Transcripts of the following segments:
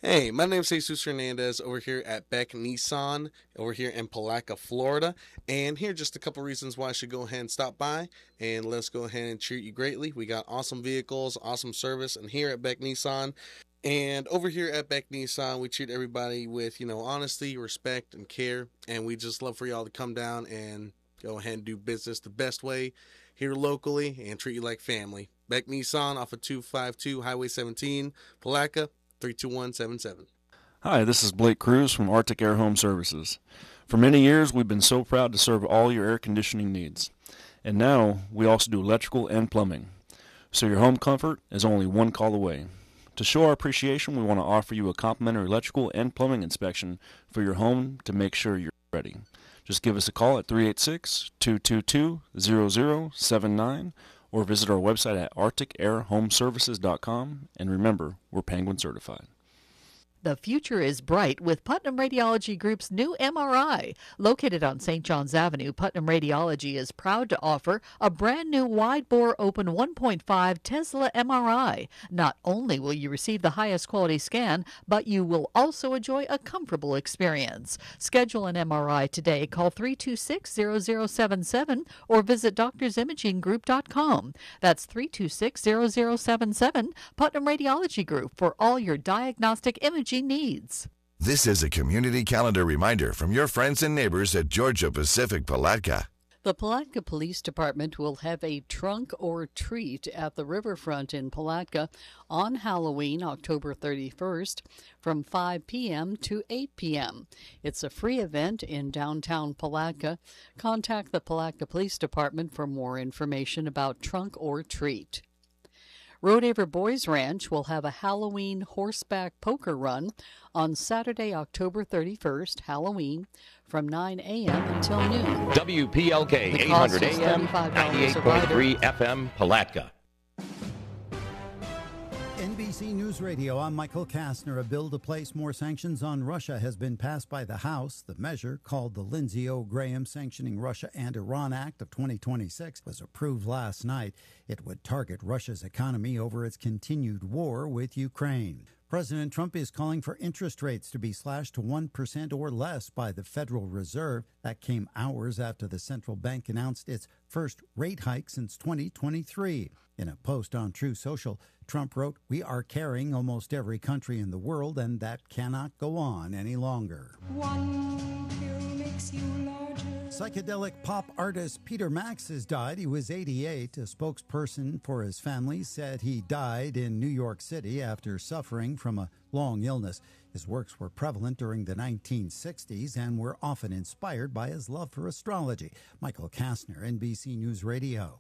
Hey, my name's Jesus Hernandez over here at Beck Nissan over here in Palaca, Florida. And here are just a couple reasons why I should go ahead and stop by and let's go ahead and treat you greatly. We got awesome vehicles, awesome service, and here at Beck Nissan. And over here at Beck Nissan, we treat everybody with, honesty, respect, and care. And we just love for y'all to come down and go ahead and do business the best way here locally and treat you like family. Beck Nissan off of 252 Highway 17, Palaca. 32177. Hi, this is Blake Cruz from Arctic Air Home Services. For many years, we've been so proud to serve all your air conditioning needs. And now, we also do electrical and plumbing. So your home comfort is only one call away. To show our appreciation, we want to offer you a complimentary electrical and plumbing inspection for your home to make sure you're ready. Just give us a call at 386-222-0079 or visit our website at arcticairhomeservices.com. And remember, we're Penguin certified. The future is bright with Putnam Radiology Group's new MRI. Located on St. John's Avenue, Putnam Radiology is proud to offer a brand new wide-bore open 1.5 Tesla MRI. Not only will you receive the highest quality scan, but you will also enjoy a comfortable experience. Schedule an MRI today. Call 326-0077 or visit doctorsimaging.group.com. That's 326-0077, Putnam Radiology Group, for all your diagnostic imaging needs. This is a community calendar reminder from your friends and neighbors at Georgia Pacific Palatka. The Palatka Police Department will have a trunk or treat at the riverfront in Palatka on Halloween, October 31st, from 5 p.m. to 8 p.m. It's a free event in downtown Palatka. Contact the Palatka Police Department for more information about trunk or treat. Rodeheaver Boys Ranch will have a Halloween horseback poker run on Saturday, October 31st, Halloween, from 9 a.m. until noon. WPLK 800 AM, 98.3 FM, Palatka. NBC News Radio, I'm Michael Kastner. A bill to place more sanctions on Russia has been passed by the House. The measure, called the Lindsey O. Graham Sanctioning Russia and Iran Act of 2026, was approved last night. It would target Russia's economy over its continued war with Ukraine. President Trump is calling for interest rates to be slashed to 1% or less by the Federal Reserve. That came hours after the central bank announced its first rate hike since 2023. In a post on True Social, Trump wrote, "We are carrying almost every country in the world, and that cannot go on any longer." One pill makes you larger. Psychedelic pop artist Peter Max has died. He was 88. A spokesperson for his family said he died in New York City after suffering from a long illness. His works were prevalent during the 1960s and were often inspired by his love for astrology. Michael Kastner, NBC News Radio.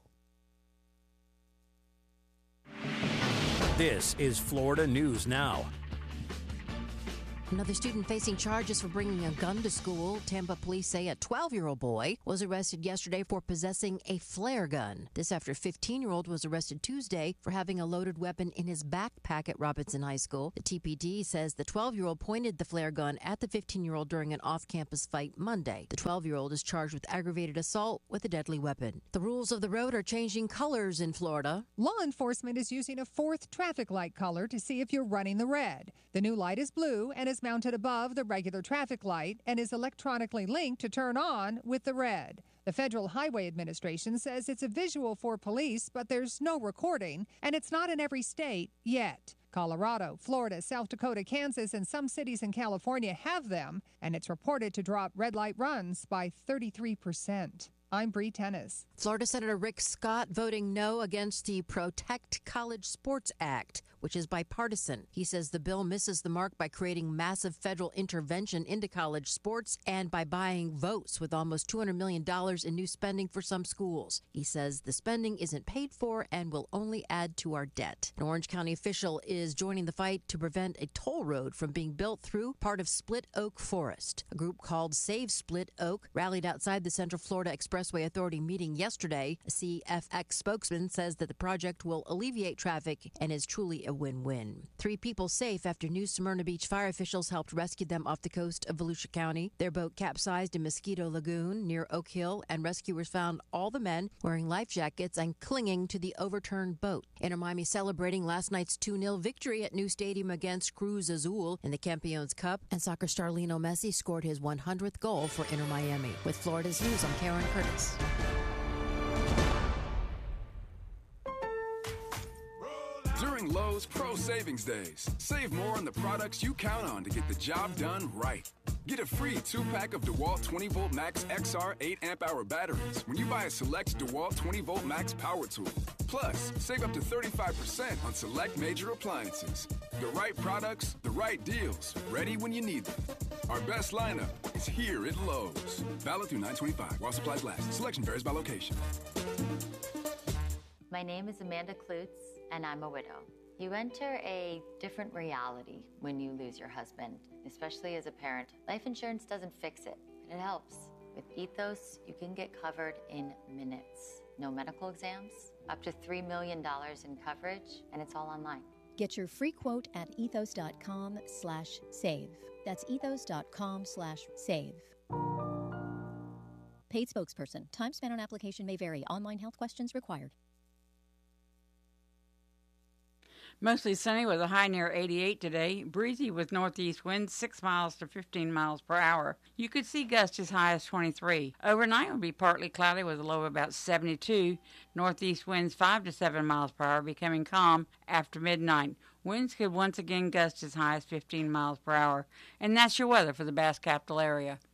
This is Florida News Now. Another student facing charges for bringing a gun to school. Tampa police say a 12-year-old boy was arrested yesterday for possessing a flare gun. This after a 15-year-old was arrested Tuesday for having a loaded weapon in his backpack at Robinson High School. The TPD says the 12-year-old pointed the flare gun at the 15-year-old during an off-campus fight Monday. The 12-year-old is charged with aggravated assault with a deadly weapon. The rules of the road are changing colors in Florida. Law enforcement is using a fourth traffic light color to see if you're running the red. The new light is blue and is mounted above the regular traffic light and is electronically linked to turn on with the red. The Federal Highway Administration says it's a visual for police, but there's no recording, and it's not in every state yet. Colorado, Florida, South Dakota, Kansas, and some cities in California have them, and it's reported to drop red light runs by 33%. I'm Bree Tennis. Florida Senator Rick Scott voting no against the Protect College Sports Act, which is bipartisan. He says the bill misses the mark by creating massive federal intervention into college sports and by buying votes with almost $200 million in new spending for some schools. He says the spending isn't paid for and will only add to our debt. An Orange County official is joining the fight to prevent a toll road from being built through part of Split Oak Forest. A group called Save Split Oak rallied outside the Central Florida Express Expressway Authority meeting yesterday. A CFX spokesman says that the project will alleviate traffic and is truly a win-win. 3 people safe after New Smyrna Beach fire officials helped rescue them off the coast of Volusia County. Their boat capsized in Mosquito Lagoon near Oak Hill, and rescuers found all the men wearing life jackets and clinging to the overturned boat. Inter Miami celebrating last night's 2-0 victory at New Stadium against Cruz Azul in the Campeones Cup, and soccer star Lionel Messi scored his 100th goal for Inter Miami. With Florida's News, I'm Karen Curtis. During Lowe's Pro Savings Days, save more on the products you count on to get the job done right. Get a free 2-pack of DeWalt 20-volt Max XR 8-amp-hour batteries when you buy a select DeWalt 20-volt Max power tool. Plus, save up to 35% on select major appliances. The right products, the right deals, ready when you need them. Our best lineup is here at Lowe's. Valid through 9/25 while supplies last. Selection varies by location. My name is Amanda Klutz, and I'm a widow. You enter a different reality when you lose your husband, especially as a parent. Life insurance doesn't fix it, but it helps. With Ethos, you can get covered in minutes. No medical exams, up to $3 million in coverage, and it's all online. Get your free quote at ethos.com/save. That's ethos.com/save. Paid spokesperson. Time spent on application may vary. Online health questions required. Mostly sunny with a high near 88 today. Breezy with northeast winds 6 miles to 15 miles per hour. You could see gusts as high as 23. Overnight will be partly cloudy with a low of about 72. Northeast winds 5 to 7 miles per hour, becoming calm after midnight. Winds could once again gust as high as 15 miles per hour. And that's your weather for the Bass Capital area.